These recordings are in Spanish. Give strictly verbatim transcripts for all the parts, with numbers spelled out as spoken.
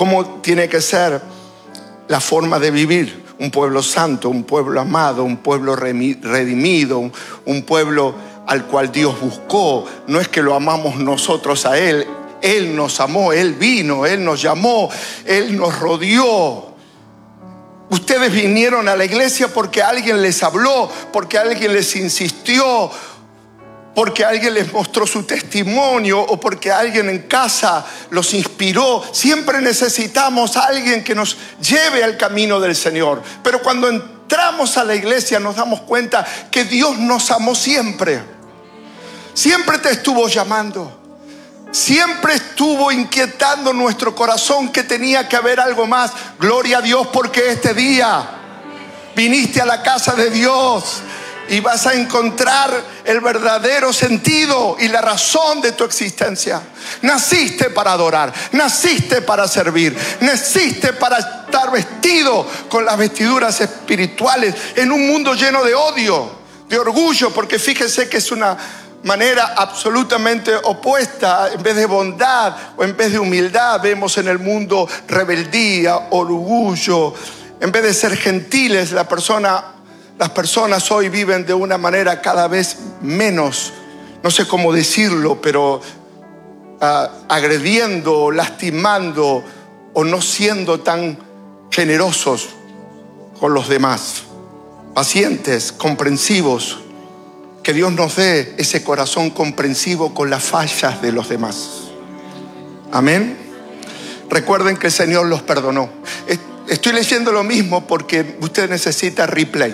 cómo tiene que ser la forma de vivir. Un pueblo santo, un pueblo amado, un pueblo redimido, un, un pueblo al cual Dios buscó. No es que lo amamos nosotros a Él. Él nos amó, Él vino, Él nos llamó, Él nos rodeó. Ustedes vinieron a la iglesia porque alguien les habló, porque alguien les insistió, porque alguien les mostró su testimonio o porque alguien en casa los inspiró. Siempre necesitamos a alguien que nos lleve al camino del Señor. Pero cuando entramos a la iglesia nos damos cuenta que Dios nos amó siempre. Siempre te estuvo llamando. Siempre estuvo inquietando nuestro corazón que tenía que haber algo más. Gloria a Dios porque este día viniste a la casa de Dios y vas a encontrar el verdadero sentido y la razón de tu existencia. Naciste para adorar, naciste para servir, naciste para estar vestido con las vestiduras espirituales en un mundo lleno de odio, de orgullo, porque fíjese que es una manera absolutamente opuesta. En vez de bondad o en vez de humildad, vemos en el mundo rebeldía, orgullo. En vez de ser gentiles, la persona, las personas hoy viven de una manera cada vez menos, no sé cómo decirlo, pero uh, agrediendo, lastimando o no siendo tan generosos con los demás. Pacientes, comprensivos. Que Dios nos dé ese corazón comprensivo con las fallas de los demás. Amén. Recuerden que el Señor los perdonó. Estoy leyendo lo mismo porque usted necesita replay.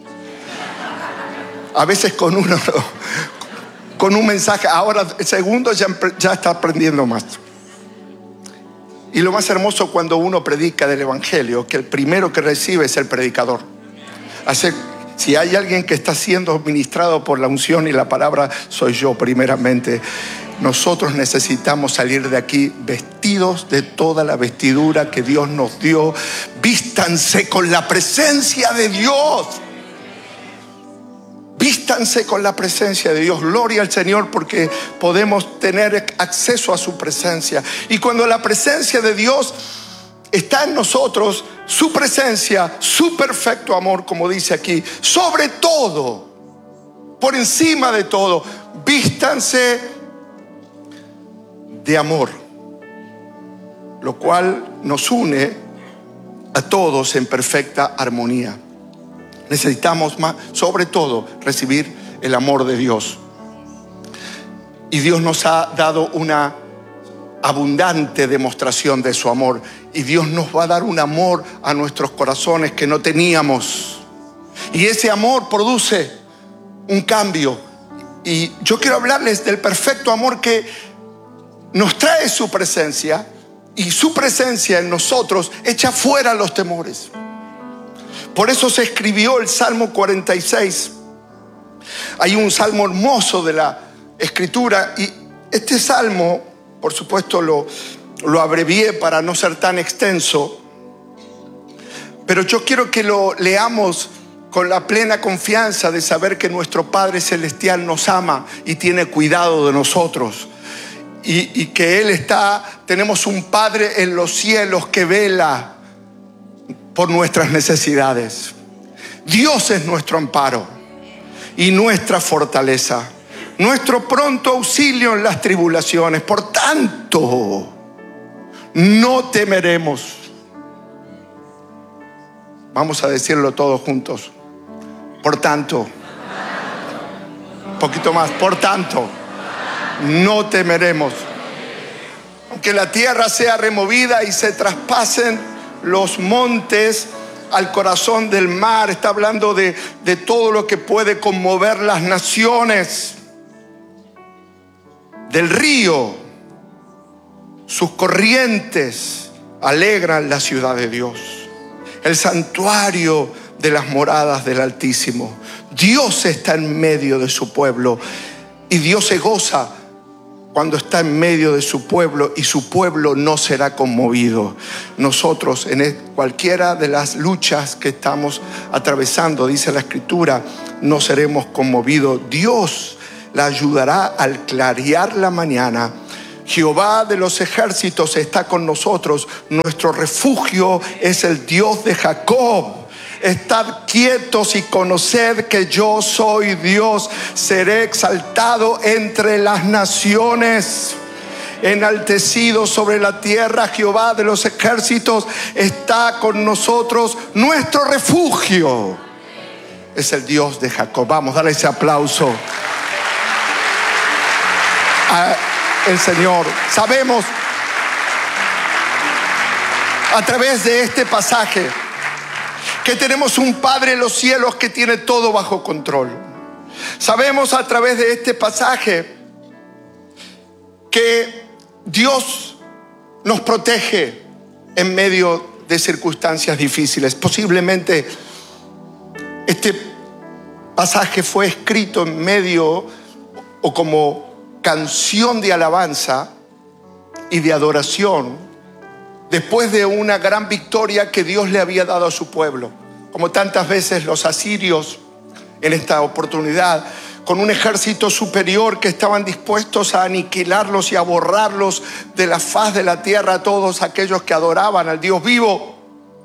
A veces con uno, con un mensaje, ahora el segundo ya, ya está aprendiendo más. Y lo más hermoso cuando uno predica del Evangelio, que el primero que recibe es el predicador. Así, si hay alguien que está siendo ministrado por la unción y la palabra, soy yo primeramente. Nosotros necesitamos salir de aquí vestidos de toda la vestidura que Dios nos dio. Vístanse con la presencia de Dios. Vístanse con la presencia de Dios. Gloria al Señor porque podemos tener acceso a su presencia. Y cuando la presencia de Dios está en nosotros, su presencia, su perfecto amor, como dice aquí, sobre todo, por encima de todo, vístanse de amor, lo cual nos une a todos en perfecta armonía. Necesitamos más, sobre todo, recibir el amor de Dios. Y Dios nos ha dado una abundante demostración de su amor. Y Dios nos va a dar un amor a nuestros corazones que no teníamos. Y ese amor produce un cambio. Y yo quiero hablarles del perfecto amor que nos trae su presencia. Y su presencia en nosotros echa fuera los temores. Por eso se escribió el Salmo cuarenta y seis. Hay un salmo hermoso de la Escritura. Y este salmo, por supuesto, lo, lo abrevié para no ser tan extenso. Pero yo quiero que lo leamos con la plena confianza de saber que nuestro Padre Celestial nos ama y tiene cuidado de nosotros. Y, y que Él está, tenemos un Padre en los cielos que vela por nuestras necesidades. Dios es nuestro amparo y nuestra fortaleza, nuestro pronto auxilio en las tribulaciones. Por tanto, no temeremos. Vamos a decirlo todos juntos. Por tanto, un poquito más. Por tanto, no temeremos. Aunque la tierra sea removida y se traspasen los montes al corazón del mar. Está hablando de, de todo lo que puede conmover las naciones. Del río, sus corrientes alegran la ciudad de Dios, el santuario de las moradas del Altísimo. Dios está en medio de su pueblo y Dios se goza cuando está en medio de su pueblo, y su pueblo no será conmovido. Nosotros en cualquiera de las luchas que estamos atravesando, dice la Escritura, no seremos conmovidos. Dios la ayudará al clarear la mañana. Jehová de los ejércitos está con nosotros. Nuestro refugio es el Dios de Jacob. Estad quietos y conoced que yo soy Dios. Seré exaltado entre las naciones, enaltecido sobre la tierra. Jehová de los ejércitos está con nosotros. Nuestro refugio es el Dios de Jacob. Vamos, dale ese aplauso al Señor. Sabemos a través de este pasaje que tenemos un Padre en los cielos que tiene todo bajo control. Sabemos a través de este pasaje que Dios nos protege en medio de circunstancias difíciles. Posiblemente este pasaje fue escrito en medio o como canción de alabanza y de adoración después de una gran victoria que Dios le había dado a su pueblo. Como tantas veces los asirios en esta oportunidad, con un ejército superior que estaban dispuestos a aniquilarlos y a borrarlos de la faz de la tierra a todos aquellos que adoraban al Dios vivo.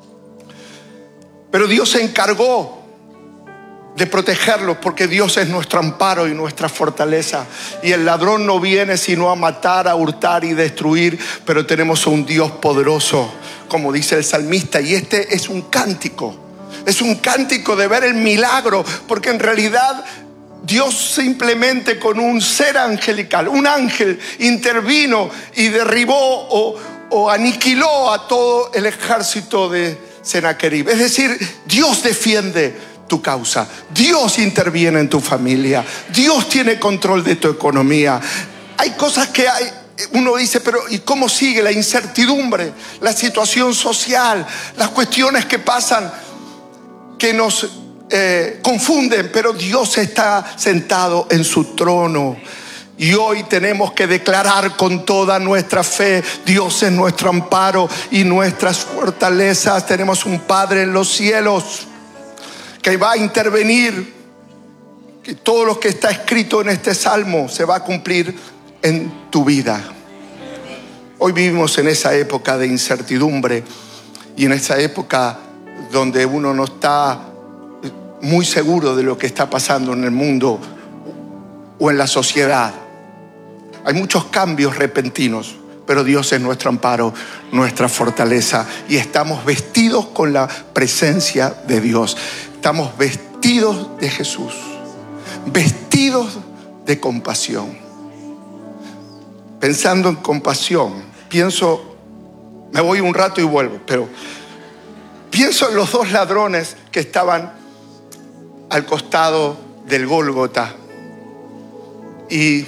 Pero Dios se encargó de protegerlos, porque Dios es nuestro amparo y nuestra fortaleza. Y el ladrón no viene sino a matar, a hurtar y destruir, pero tenemos un Dios poderoso, como dice el salmista. Y este es un cántico, es un cántico de ver el milagro, porque en realidad Dios simplemente con un ser angelical, un ángel, intervino y derribó o, o aniquiló a todo el ejército de Sennacherib. Es decir, Dios defiende tu causa. Dios interviene en tu familia. Dios tiene control de tu economía. Hay cosas que hay, uno dice, pero ¿y cómo sigue? La incertidumbre, la situación social, las cuestiones que pasan que nos eh, confunden, pero Dios está sentado en su trono. Y hoy tenemos que declarar con toda nuestra fe: Dios es nuestro amparo y nuestras fortalezas. Tenemos un Padre en los cielos que va a intervenir, que todo lo que está escrito en este salmo se va a cumplir en tu vida. Hoy vivimos en esa época de incertidumbre y en esa época donde uno no está muy seguro de lo que está pasando en el mundo o en la sociedad. Hay muchos cambios repentinos, pero Dios es nuestro amparo, nuestra fortaleza, y estamos vestidos con la presencia de Dios. Estamos vestidos de Jesús, vestidos de compasión. Pensando en compasión, pienso, me voy un rato y vuelvo, pero pienso en los dos ladrones que estaban al costado del Gólgota. Y,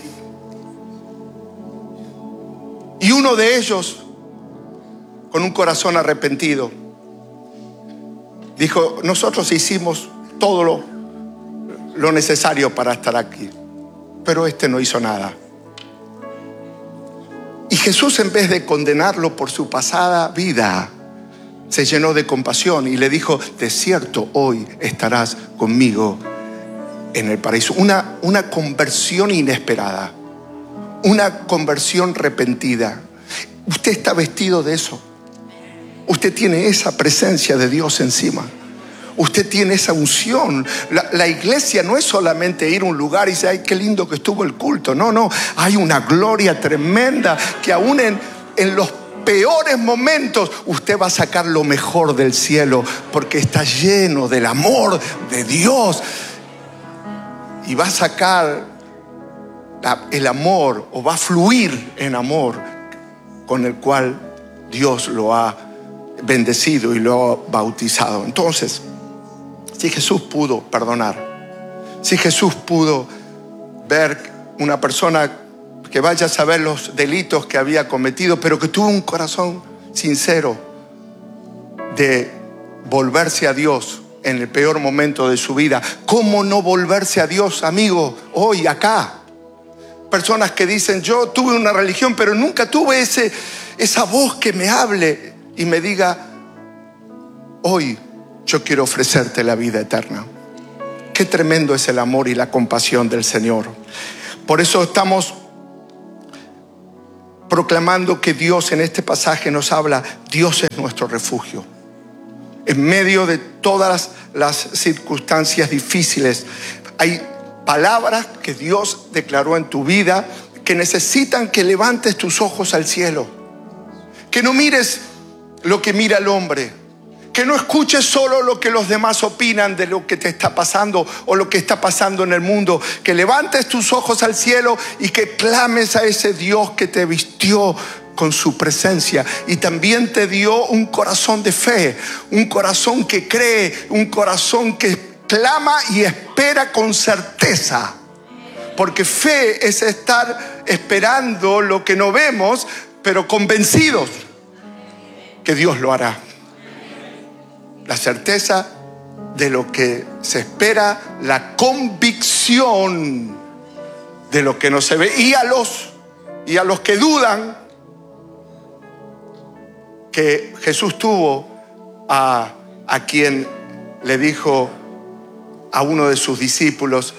y uno de ellos, con un corazón arrepentido, dijo: nosotros hicimos todo lo, lo necesario para estar aquí, pero este no hizo nada. Y Jesús, en vez de condenarlo por su pasada vida, se llenó de compasión y le dijo: de cierto, hoy estarás conmigo en el paraíso. Una, una conversión inesperada, una conversión repentina. Usted está vestido de eso. Usted tiene esa presencia de Dios encima. Usted tiene esa unción. La, la iglesia no es solamente ir a un lugar y decir: ay, qué lindo que estuvo el culto. No, no. Hay una gloria tremenda que aún en, en los peores momentos usted va a sacar lo mejor del cielo, porque está lleno del amor de Dios. Y va a sacar la, el amor, o va a fluir en amor con el cual Dios lo ha bendecido y lo ha bautizado. Entonces, si Jesús pudo perdonar, si Jesús pudo ver una persona que vaya a saber los delitos que había cometido, pero que tuvo un corazón sincero de volverse a Dios en el peor momento de su vida, ¿cómo no volverse a Dios, amigo, hoy, acá? Personas que dicen: yo tuve una religión, pero nunca tuve ese, esa voz que me hable y me diga: hoy yo quiero ofrecerte la vida eterna. Qué tremendo es el amor y la compasión del Señor. Por eso estamos proclamando que Dios en este pasaje nos habla, Dios es nuestro refugio. En medio de todas las circunstancias difíciles, hay palabras que Dios declaró en tu vida que necesitan que levantes tus ojos al cielo. Que no mires lo que mira el hombre. Que no escuches solo lo que los demás opinan de lo que te está pasando o lo que está pasando en el mundo. Que levantes tus ojos al cielo y que clames a ese Dios que te vistió con su presencia y también te dio un corazón de fe, un corazón que cree, un corazón que clama y espera con certeza. Porque fe es estar esperando lo que no vemos, pero convencidos que Dios lo hará. La certeza de lo que se espera, la convicción de lo que no se ve. Y a los, y a los que dudan, que Jesús tuvo a, a quien le dijo a uno de sus discípulos,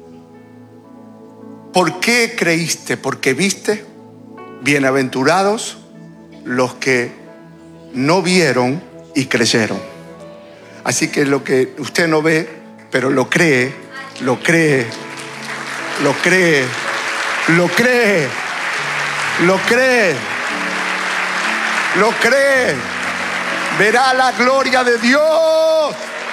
¿por qué creíste? ¿Porque viste? Bienaventurados los que no vieron y creyeron. Así que lo que usted no ve, pero lo cree, lo cree, lo cree, lo cree, lo cree, lo cree, verá la gloria de Dios.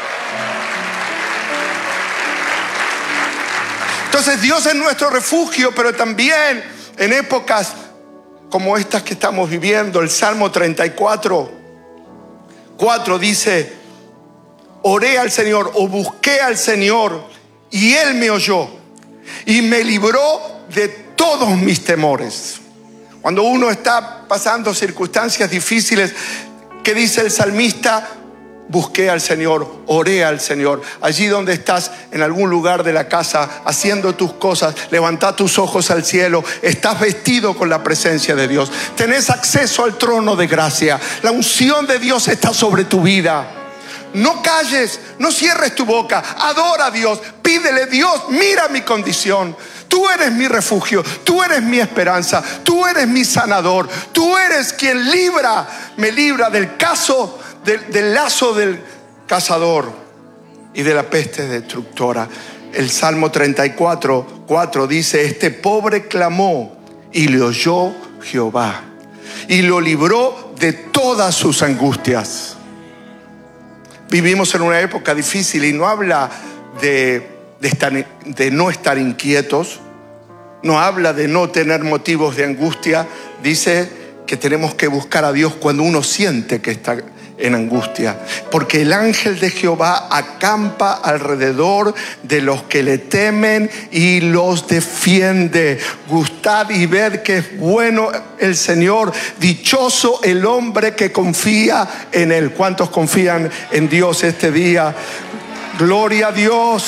Entonces Dios es nuestro refugio, pero también en épocas como estas que estamos viviendo, el Salmo treinta y cuatro, cuatro dice, oré al Señor o busqué al Señor y Él me oyó y me libró de todos mis temores. Cuando uno está pasando circunstancias difíciles, ¿qué dice el salmista? Busqué al Señor, oré al Señor. Allí donde estás, en algún lugar de la casa, haciendo tus cosas, levanta tus ojos al cielo. Estás vestido con la presencia de Dios. Tenés acceso al trono de gracia. La unción de Dios está sobre tu vida. No calles, no cierres tu boca. Adora a Dios, pídele, Dios, mira mi condición. Tú eres mi refugio, tú eres mi esperanza, tú eres mi sanador. Tú eres quien libra, me libra del caso Del, del lazo del cazador y de la peste destructora. El Salmo treinta y cuatro, cuatro dice, este pobre clamó y le oyó Jehová y lo libró de todas sus angustias. Vivimos en una época difícil y no habla de, de, estar, de no estar inquietos, no habla de no tener motivos de angustia. Dice que tenemos que buscar a Dios cuando uno siente que está en angustia, porque el ángel de Jehová acampa alrededor de los que le temen y los defiende. Gustad y ved que es bueno el Señor, dichoso el hombre que confía en Él. ¿Cuántos confían en Dios este día? Gloria a Dios,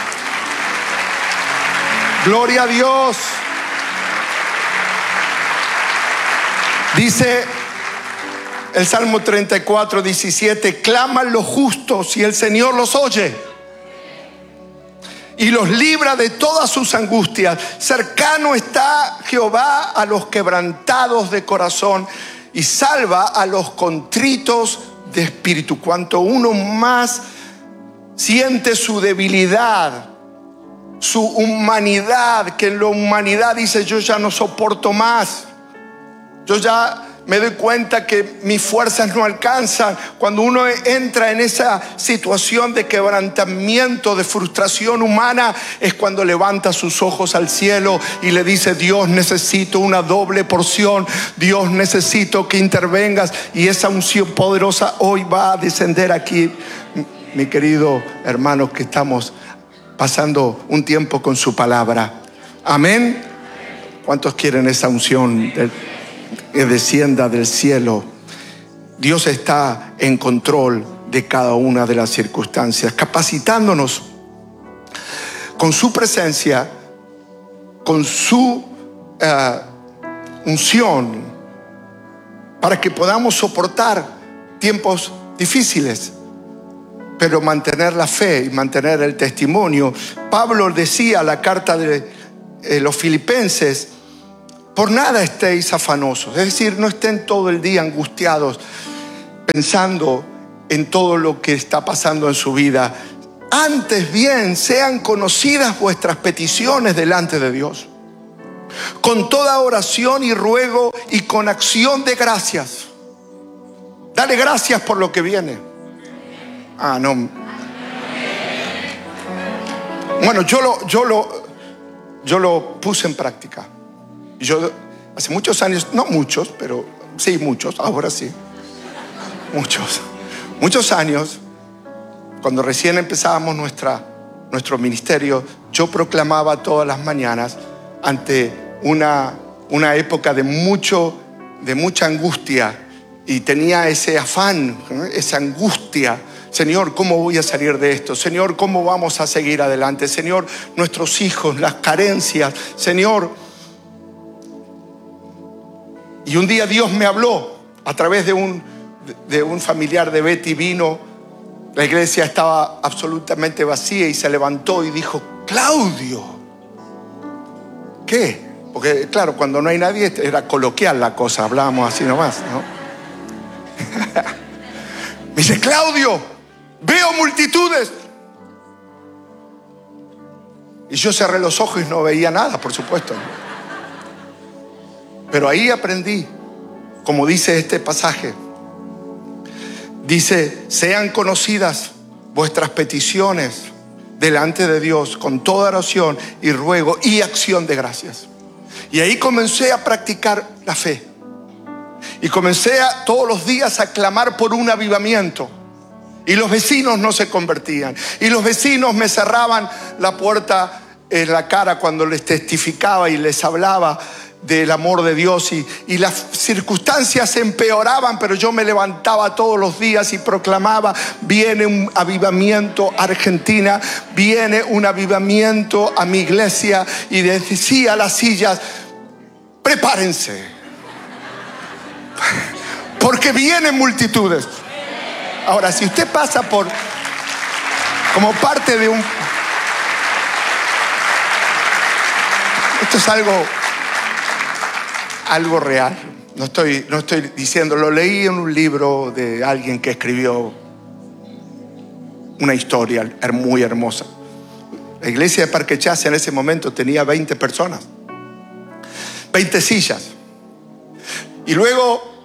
gloria a Dios. Dice el Salmo treinta y cuatro, diecisiete, claman los justos y el Señor los oye y los libra de todas sus angustias. Cercano está Jehová a los quebrantados de corazón y salva a los contritos de espíritu. Cuanto uno más siente su debilidad, su humanidad, que en la humanidad dice, yo ya no soporto más, yo ya me doy cuenta que mis fuerzas no alcanzan. Cuando uno entra en esa situación de quebrantamiento, de frustración humana, es cuando levanta sus ojos al cielo y le dice, Dios, necesito una doble porción. Dios, necesito que intervengas. Y esa unción poderosa hoy va a descender aquí, mi querido hermano, que estamos pasando un tiempo con su palabra. Amén. ¿Cuántos quieren esa unción del que descienda del cielo? Dios está en control de cada una de las circunstancias, capacitándonos con su presencia, con su uh, unción, para que podamos soportar tiempos difíciles, pero mantener la fe y mantener el testimonio. Pablo decía en la carta de eh, los Filipenses, Por nada estéis afanosos. Es decir, no estén todo el día angustiados pensando en todo lo que está pasando en su vida. Antes bien, sean conocidas vuestras peticiones delante de Dios, con toda oración y ruego y con acción de gracias. Dale gracias por lo que viene. Ah, no. Bueno, yo lo, yo lo, yo lo puse en práctica. Yo hace muchos años, no muchos, pero sí muchos, ahora sí. Muchos, muchos años, cuando recién empezábamos nuestra, nuestro ministerio, yo proclamaba todas las mañanas ante una, una época de, mucho, de mucha angustia, y tenía ese afán, esa angustia. Señor, ¿cómo voy a salir de esto? Señor, ¿cómo vamos a seguir adelante? Señor, nuestros hijos, las carencias. Señor. Y un día Dios me habló a través de un, de un familiar de Betty. Vino, la iglesia estaba absolutamente vacía y se levantó y dijo: Claudio, ¿qué? Porque claro, cuando no hay nadie era coloquial la cosa, hablábamos así nomás, ¿no? Me dice: Claudio, veo multitudes. Y yo cerré los ojos y no veía nada, por supuesto. Pero ahí aprendí, como dice este pasaje, dice: sean conocidas vuestras peticiones delante de Dios con toda oración y ruego y acción de gracias. Y ahí comencé a practicar la fe. Y comencé a, todos los días a clamar por un avivamiento. Y los vecinos no se convertían. Y los vecinos me cerraban la puerta en la cara cuando les testificaba y les hablaba del amor de Dios. Y, y las circunstancias empeoraban, pero yo me levantaba todos los días y proclamaba: viene un avivamiento a Argentina, viene un avivamiento a mi iglesia. Y decía a las sillas: prepárense, porque vienen multitudes. Ahora, si usted pasa por como parte de un... Esto es algo, algo real. No estoy, no estoy diciendo, lo leí en un libro de alguien que escribió una historia muy hermosa. La iglesia de Parque Chas en ese momento tenía veinte personas, veinte sillas. Y luego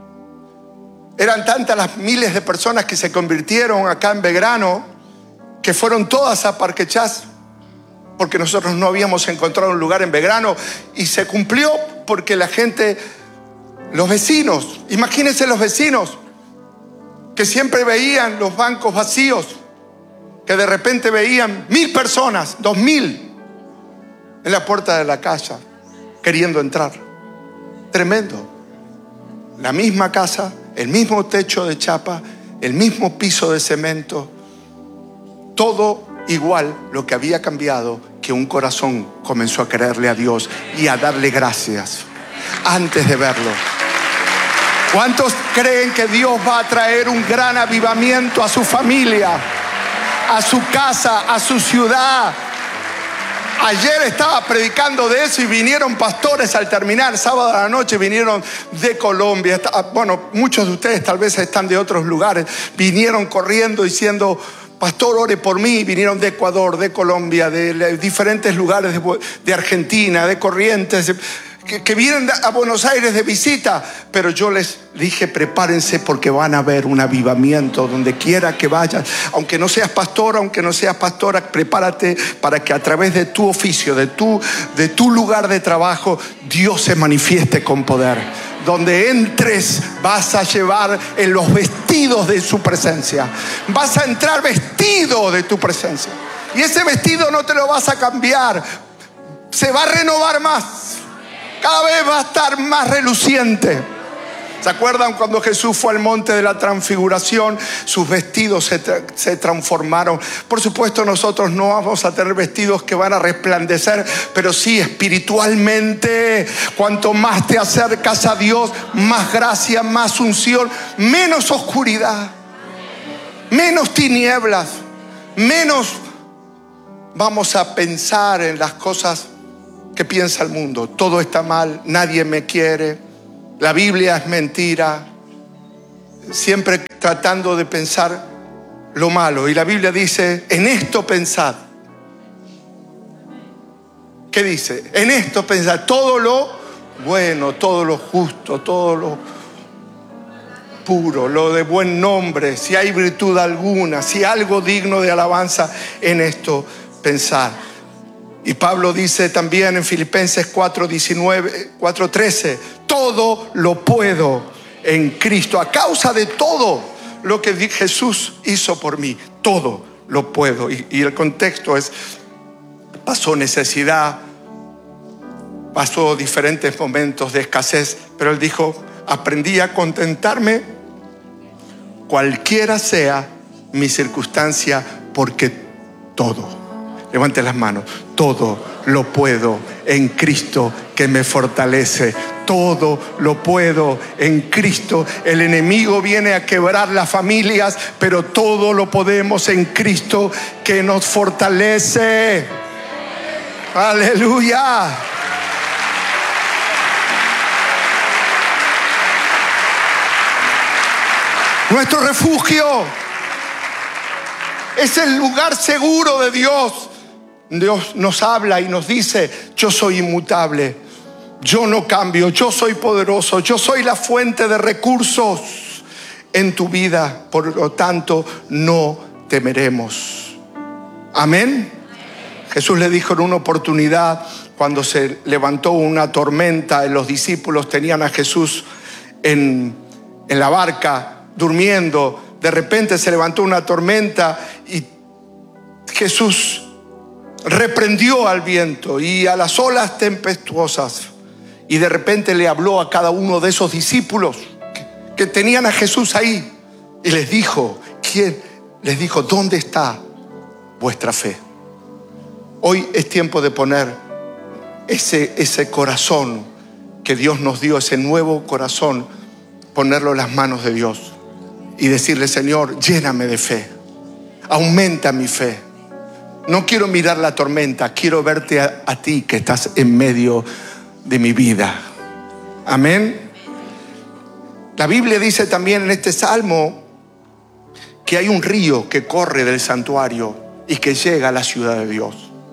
eran tantas las miles de personas que se convirtieron acá en Belgrano, que fueron todas a Parque Chas, porque nosotros no habíamos encontrado un lugar en Belgrano. Y se cumplió porque la gente, los vecinos, imagínense los vecinos, que siempre veían los bancos vacíos, que de repente veían mil personas, dos mil, en la puerta de la casa, queriendo entrar. Tremendo. La misma casa, el mismo techo de chapa, el mismo piso de cemento, todo igual. Lo que había cambiado, que un corazón comenzó a creerle a Dios y a darle gracias antes de verlo. ¿Cuántos creen que Dios va a traer un gran avivamiento a su familia, a su casa, a su ciudad? Ayer estaba predicando de eso y vinieron pastores al terminar, sábado a la noche vinieron de Colombia. Bueno, muchos de ustedes tal vez están de otros lugares. Vinieron corriendo diciendo: pastor, ore por mí. Vinieron de Ecuador, de Colombia, de diferentes lugares de, de Argentina, de Corrientes, que, que vienen a Buenos Aires de visita. Pero yo les dije: prepárense, porque van a ver un avivamiento donde quiera que vayas. Aunque no seas pastor, aunque no seas pastora, prepárate para que a través de tu oficio, de tu, de tu lugar de trabajo, Dios se manifieste con poder. Donde entres vas a llevar en los vestidos de su presencia. Vas a entrar vestido de tu presencia. Y ese vestido no te lo vas a cambiar. Se va a renovar más. Cada vez va a estar más reluciente. ¿Se acuerdan cuando Jesús fue al monte de la transfiguración? Sus vestidos se, tra- se transformaron. Por supuesto, nosotros no vamos a tener vestidos que van a resplandecer, pero sí espiritualmente. Cuanto más te acercas a Dios, más gracia, más unción, menos oscuridad, menos tinieblas, menos vamos a pensar en las cosas que piensa el mundo. Todo está mal, nadie me quiere, la Biblia es mentira. Siempre tratando de pensar lo malo. Y la Biblia dice, en esto pensad. ¿Qué dice? En esto pensad, todo lo bueno, todo lo justo, todo lo puro, lo de buen nombre, si hay virtud alguna, si algo digno de alabanza, en esto pensar. Y Pablo dice también en Filipenses cuatro diecinueve, cuatro trece, todo lo puedo en Cristo, a causa de todo lo que Jesús hizo por mí, todo lo puedo. Y, y el contexto es, pasó necesidad, pasó diferentes momentos de escasez, pero él dijo, aprendí a contentarme cualquiera sea mi circunstancia, porque todo, levante las manos, todo lo puedo en Cristo que me fortalece. Todo lo puedo en Cristo. El enemigo viene a quebrar las familias, pero todo lo podemos en Cristo que nos fortalece. Aleluya. Nuestro refugio es el lugar seguro de Dios. Dios nos habla y nos dice, yo soy inmutable, yo no cambio, yo soy poderoso, yo soy la fuente de recursos en tu vida. Por lo tanto, no temeremos. Amén. Jesús le dijo en una oportunidad, cuando se levantó una tormenta, los discípulos tenían a Jesús en, en la barca, durmiendo. De repente se levantó una tormenta y Jesús reprendió al viento y a las olas tempestuosas, y de repente le habló a cada uno de esos discípulos que, que tenían a Jesús ahí, y les dijo, ¿quién? Les dijo, ¿dónde está vuestra fe? Hoy es tiempo de poner ese, ese corazón que Dios nos dio, ese nuevo corazón, ponerlo en las manos de Dios y decirle, Señor, lléname de fe, aumenta mi fe. No quiero mirar la tormenta, quiero verte a, a ti que estás en medio de mi vida. Amén. La Biblia dice también en este salmo que hay un río que corre del santuario y que llega a la ciudad de Dios.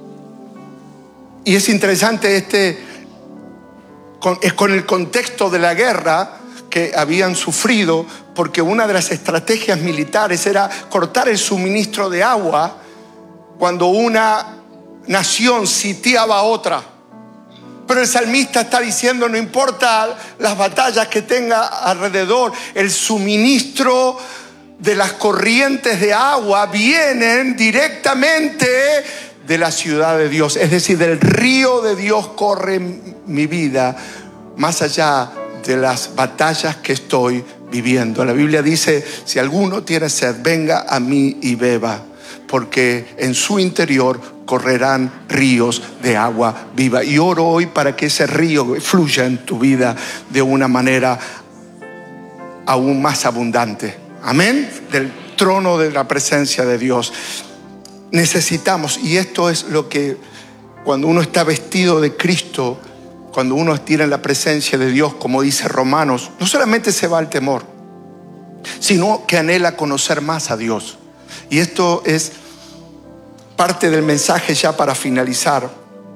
Y es interesante este, con, es con el contexto de la guerra que habían sufrido, porque una de las estrategias militares era cortar el suministro de agua cuando una nación sitiaba a otra. Pero el salmista está diciendo, no importa las batallas que tenga alrededor, el suministro de las corrientes de agua vienen directamente de la ciudad de Dios. Es decir, del río de Dios corre mi vida, más allá de las batallas que estoy viviendo. La Biblia dice, si alguno tiene sed, venga a mí y beba, porque en su interior correrán ríos de agua viva. Y oro hoy para que ese río fluya en tu vida de una manera aún más abundante. Amén. Del trono de la presencia de Dios. Necesitamos, y esto es lo que cuando uno está vestido de Cristo, cuando uno tiene la presencia de Dios, como dice Romanos, no solamente se va el temor, sino que anhela conocer más a Dios. Y esto es parte del mensaje ya para finalizar.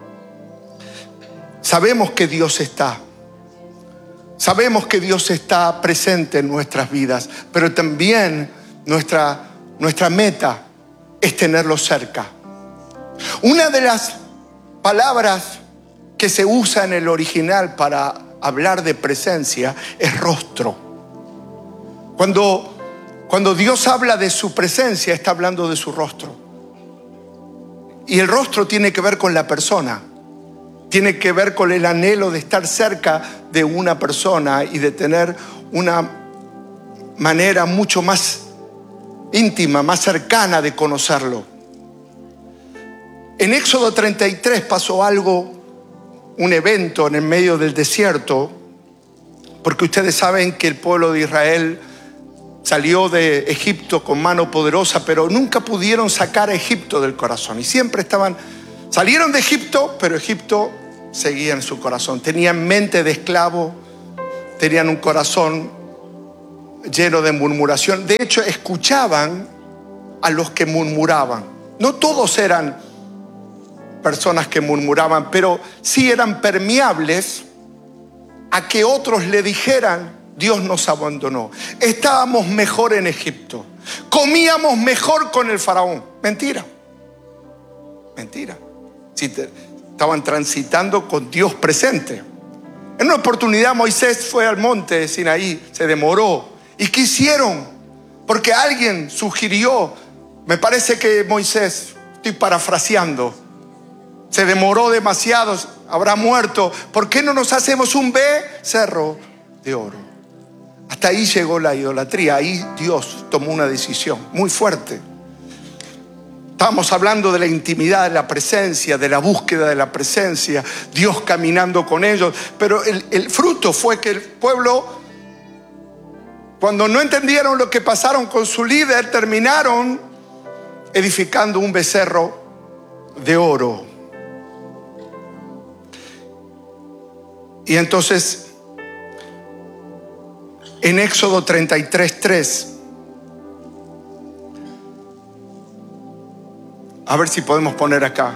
Sabemos que Dios está. Sabemos que Dios está presente en nuestras vidas, pero también nuestra, nuestra meta es tenerlo cerca. Una de las palabras que se usa en el original para hablar de presencia es rostro. Cuando, cuando Dios habla de su presencia, está hablando de su rostro. Y el rostro tiene que ver con la persona. Tiene que ver con el anhelo de estar cerca de una persona y de tener una manera mucho más íntima, más cercana de conocerlo. En Éxodo treinta y tres pasó algo, un evento en el medio del desierto, porque ustedes saben que el pueblo de Israel salió de Egipto con mano poderosa, pero nunca pudieron sacar a Egipto del corazón. Y siempre estaban, salieron de Egipto, pero Egipto seguía en su corazón. Tenían mente de esclavo, tenían un corazón lleno de murmuración. De hecho, escuchaban a los que murmuraban. No todos eran personas que murmuraban, pero sí eran permeables a que otros le dijeran: Dios nos abandonó, estábamos mejor en Egipto, comíamos mejor con el faraón. Mentira, mentira. Si te, estaban transitando con Dios presente. En una oportunidad Moisés fue al monte de Sinaí, se demoró. ¿Y qué hicieron? Porque alguien sugirió, me parece que Moisés, estoy parafraseando, se demoró demasiado, habrá muerto. ¿Por qué no nos hacemos un becerro de oro? Hasta ahí llegó la idolatría. Ahí Dios tomó una decisión muy fuerte. Estábamos hablando de la intimidad, de la presencia, de la búsqueda de la presencia, Dios caminando con ellos. Pero el, el fruto fue que el pueblo, cuando no entendieron lo que pasaron con su líder, terminaron edificando un becerro de oro. Y entonces, en Éxodo treinta y tres, tres, a ver si podemos poner acá,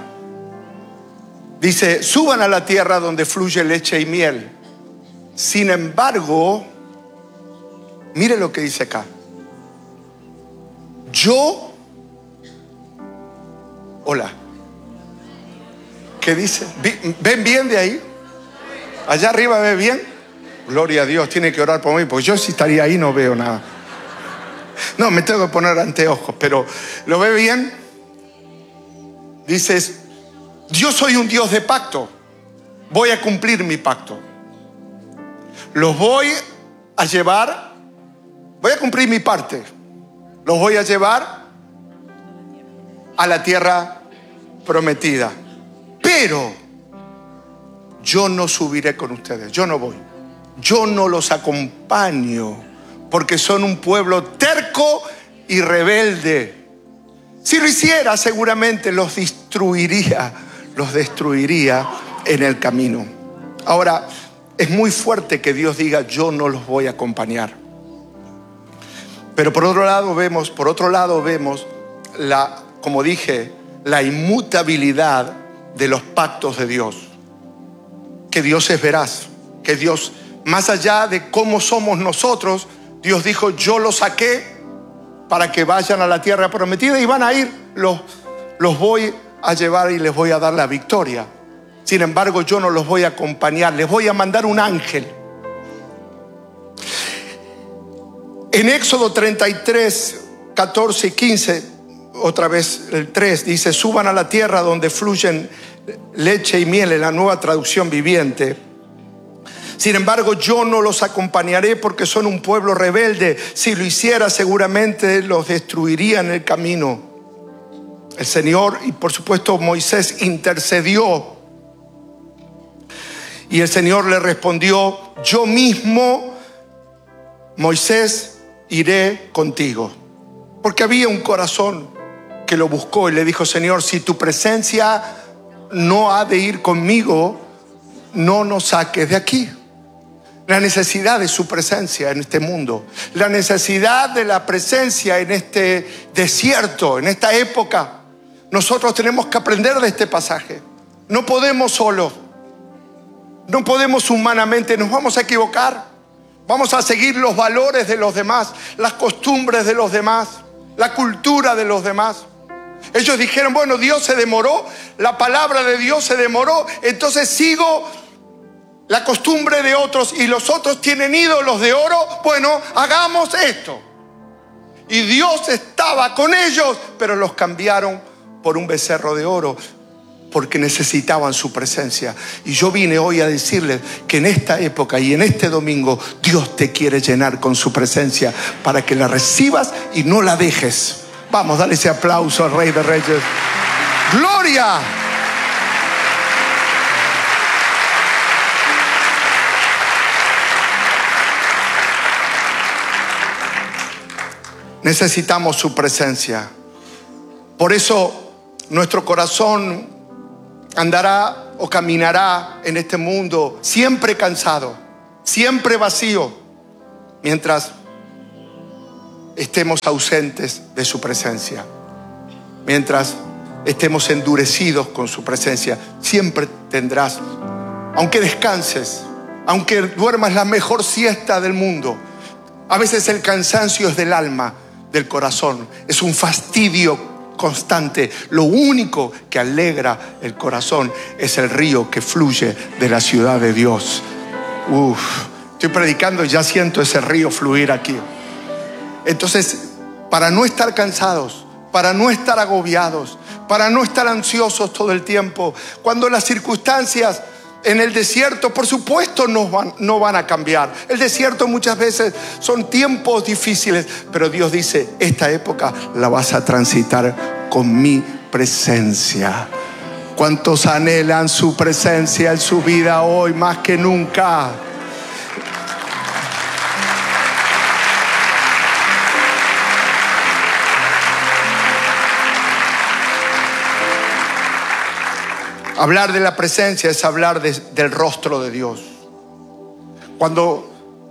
dice: suban a la tierra donde fluye leche y miel. Sin embargo, mire lo que dice acá: yo, hola, ¿qué dice? ¿Ven bien de ahí? Allá arriba, ¿ve bien? Gloria a Dios, tiene que orar por mí, porque yo si estaría ahí no veo nada. No, me tengo que poner anteojos, pero ¿lo ve bien? Dices: yo soy un Dios de pacto, voy a cumplir mi pacto. Los voy a llevar, voy a cumplir mi parte. Los voy a llevar a la tierra prometida. Pero yo no subiré con ustedes, yo no voy. Yo no los acompaño, porque son un pueblo terco y rebelde. Si lo hiciera, seguramente los destruiría, los destruiría en el camino. Ahora, es muy fuerte que Dios diga: yo no los voy a acompañar. Pero por otro lado vemos, por otro lado vemos la, como dije, la inmutabilidad de los pactos de Dios. Que Dios es veraz, que Dios, más allá de cómo somos nosotros, Dios dijo: yo los saqué para que vayan a la tierra prometida y van a ir, los, los voy a llevar y les voy a dar la victoria. Sin embargo, yo no los voy a acompañar, les voy a mandar un ángel. En Éxodo treinta y tres, catorce y quince, otra vez el tres, dice: suban a la tierra donde fluyen leche y miel, en la Nueva Traducción Viviente. Sin embargo, yo no los acompañaré porque son un pueblo rebelde. Si lo hiciera, seguramente los destruiría en el camino. El Señor, y por supuesto Moisés, intercedió. Y el Señor le respondió: yo mismo, Moisés, iré contigo. Porque había un corazón que lo buscó y le dijo: Señor, si tu presencia no ha de ir conmigo, no nos saques de aquí. La necesidad de su presencia en este mundo, la necesidad de la presencia en este desierto, en esta época. Nosotros tenemos que aprender de este pasaje. No podemos solos, no podemos humanamente, nos vamos a equivocar. Vamos a seguir los valores de los demás, las costumbres de los demás, la cultura de los demás. Ellos dijeron: bueno, Dios se demoró, la palabra de Dios se demoró, entonces sigo la costumbre de otros, y los otros tienen ídolos de oro. Bueno, hagamos esto. Y Dios estaba con ellos, pero los cambiaron por un becerro de oro, porque necesitaban su presencia. Y yo vine hoy a decirles que en esta época y en este domingo Dios te quiere llenar con su presencia para que la recibas y no la dejes. Vamos, dale ese aplauso al Rey de Reyes. ¡Gloria! Necesitamos su presencia. Por eso nuestro corazón andará o caminará en este mundo siempre cansado, siempre vacío, mientras estemos ausentes de su presencia, mientras estemos endurecidos con su presencia. Siempre tendrás, aunque descanses, aunque duermas la mejor siesta del mundo, a veces el cansancio es del alma, del corazón, es un fastidio constante. Lo único que alegra el corazón es el río que fluye de la ciudad de Dios. Uf, estoy predicando y ya siento ese río fluir aquí. Entonces, para no estar cansados, para no estar agobiados, para no estar ansiosos todo el tiempo, cuando las circunstancias en el desierto, por supuesto, no van, no van a cambiar. El desierto muchas veces son tiempos difíciles, pero Dios dice, esta época la vas a transitar con mi presencia. ¿Cuántos anhelan su presencia en su vida hoy más que nunca? Hablar de la presencia es hablar de, del rostro de Dios. Cuando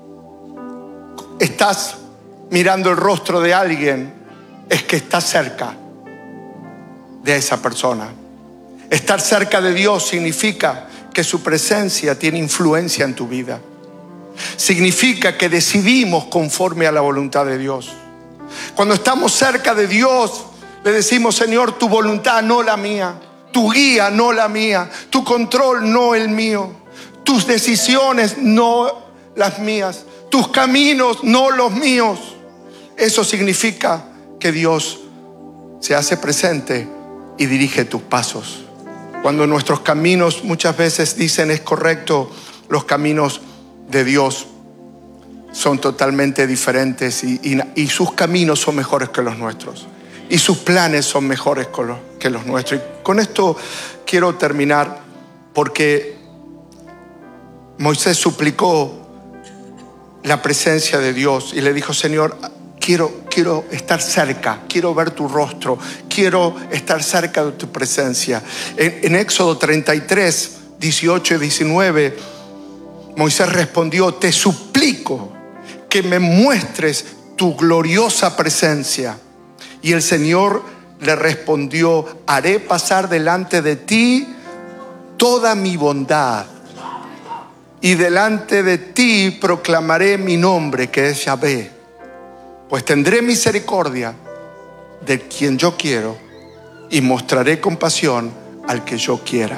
estás mirando el rostro de alguien, es que estás cerca de esa persona. Estar cerca de Dios significa que su presencia tiene influencia en tu vida. Significa que decidimos conforme a la voluntad de Dios. Cuando estamos cerca de Dios, le decimos, Señor, tu voluntad, no la mía. Tu guía, no la mía. Tu control, no el mío. Tus decisiones, no las mías. Tus caminos, no los míos. Eso significa que Dios se hace presente y dirige tus pasos. Cuando nuestros caminos muchas veces dicen es correcto, los caminos de Dios son totalmente diferentes y, y, y sus caminos son mejores que los nuestros. Y sus planes son mejores que los nuestros. Y con esto quiero terminar, porque Moisés suplicó la presencia de Dios y le dijo, Señor, quiero, quiero estar cerca, quiero ver tu rostro, quiero estar cerca de tu presencia. En, en Éxodo treinta y tres, dieciocho y diecinueve, Moisés respondió, te suplico que me muestres tu gloriosa presencia. Y el Señor le respondió, haré pasar delante de ti toda mi bondad y delante de ti proclamaré mi nombre, que es Yahvé. Pues tendré misericordia de quien yo quiero y mostraré compasión al que yo quiera.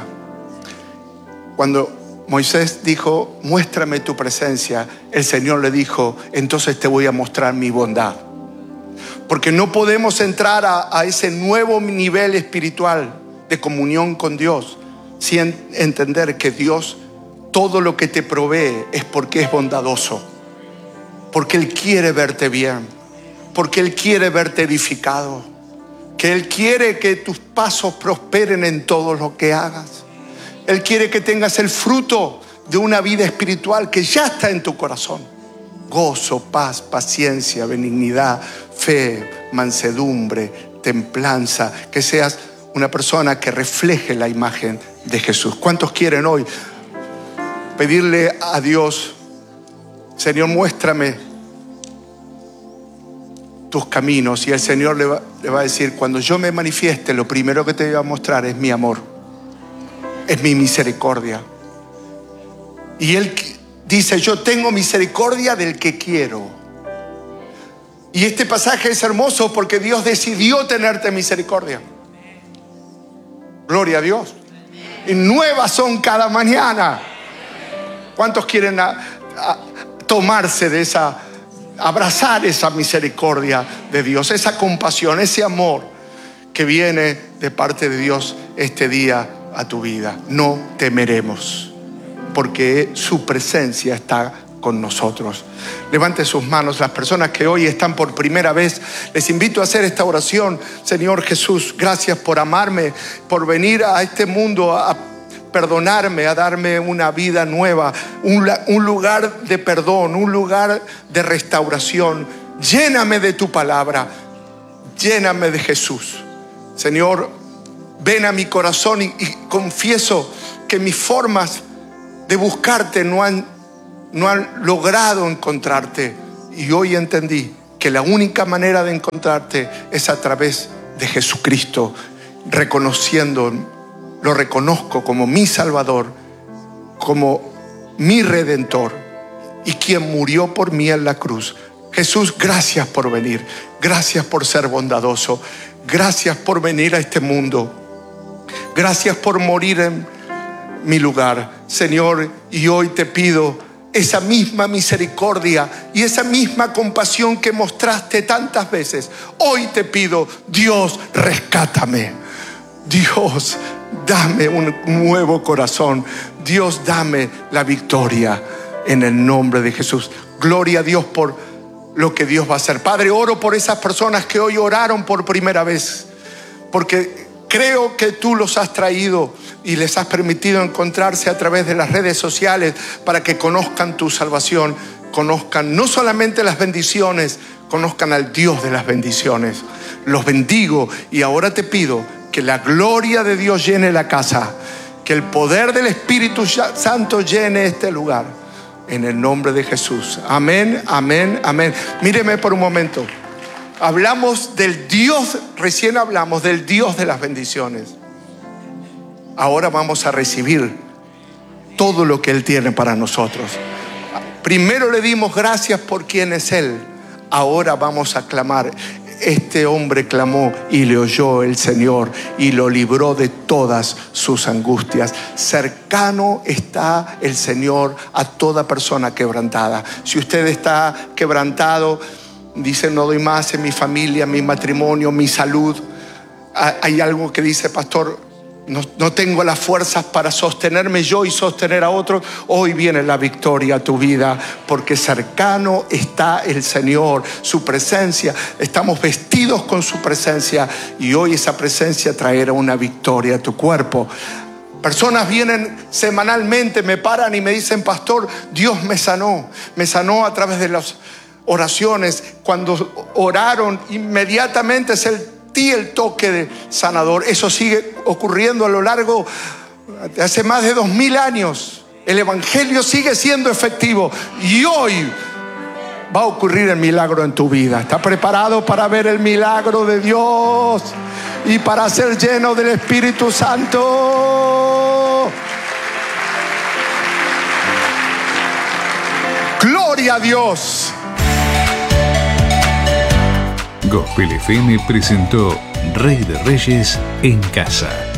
Cuando Moisés dijo, muéstrame tu presencia, el Señor le dijo, entonces te voy a mostrar mi bondad. Porque no podemos entrar a, a ese nuevo nivel espiritual de comunión con Dios sin entender que Dios, todo lo que te provee es porque es bondadoso, porque Él quiere verte bien, porque Él quiere verte edificado, que Él quiere que tus pasos prosperen en todo lo que hagas. Él quiere que tengas el fruto de una vida espiritual que ya está en tu corazón. Gozo, paz, paciencia, benignidad, fe, mansedumbre, templanza. Que seas una persona que refleje la imagen de Jesús. ¿Cuántos quieren hoy pedirle a Dios, Señor, muéstrame tus caminos? Y el Señor le va, le va a decir, cuando yo me manifieste, lo primero que te voy a mostrar es mi amor, es mi misericordia. Y Él dice, yo tengo misericordia del que quiero. Y este pasaje es hermoso porque Dios decidió tenerte misericordia. Gloria a Dios. Y nuevas son cada mañana. ¿Cuántos quieren a, a, tomarse de esa, abrazar esa misericordia de Dios, esa compasión, ese amor que viene de parte de Dios este día a tu vida? No temeremos, porque su presencia está con nosotros. Levante sus manos. Las personas que hoy están por primera vez, les invito a hacer esta oración. Señor Jesús, gracias por amarme, por venir a este mundo a perdonarme, a darme una vida nueva, un, un lugar de perdón, un lugar de restauración. Lléname de tu palabra, lléname de Jesús. Señor, ven a mi corazón y, y confieso que porque mis formas de buscarte no han, no han logrado encontrarte. Y hoy entendí que la única manera de encontrarte es a través de Jesucristo, reconociendo, lo reconozco como mi Salvador, como mi Redentor y quien murió por mí en la cruz. Jesús, gracias por venir, gracias por ser bondadoso, gracias por venir a este mundo, gracias por morir en mi lugar, Señor. Y hoy te pido esa misma misericordia y esa misma compasión que mostraste tantas veces. Hoy te pido, Dios, rescátame. Dios, dame un nuevo corazón. Dios, dame la victoria en el nombre de Jesús. Gloria a Dios por lo que Dios va a hacer. Padre, oro por esas personas que hoy oraron por primera vez, porque creo que tú los has traído y les has permitido encontrarse a través de las redes sociales para que conozcan tu salvación, conozcan no solamente las bendiciones, conozcan al Dios de las bendiciones. Los bendigo y ahora te pido que la gloria de Dios llene la casa, que el poder del Espíritu Santo llene este lugar. En el nombre de Jesús. Amén, amén, amén. Míreme por un momento. Hablamos del Dios, recién hablamos del Dios de las bendiciones. Ahora vamos a recibir todo lo que Él tiene para nosotros. Primero le dimos gracias por quién es Él. Ahora vamos a clamar. Este hombre clamó y le oyó el Señor y lo libró de todas sus angustias. Cercano está el Señor a toda persona quebrantada. Si usted está quebrantado, dice, no doy más en mi familia, mi matrimonio, mi salud. Hay algo que dice, pastor, No, no tengo las fuerzas para sostenerme yo y sostener a otros. Hoy viene la victoria a tu vida, porque cercano está el Señor, su presencia. Estamos vestidos con su presencia y hoy esa presencia traerá una victoria a tu cuerpo. Personas vienen semanalmente, me paran y me dicen, pastor, Dios me sanó. Me sanó a través de las oraciones. Cuando oraron, inmediatamente es el el toque de sanador. Eso sigue ocurriendo a lo largo de hace más de dos mil años. El evangelio sigue siendo efectivo y hoy va a ocurrir el milagro en tu vida. ¿Estás preparado para ver el milagro de Dios y para ser lleno del Espíritu Santo? Gloria a Dios. Gospel F M presentó Rey de Reyes en Casa.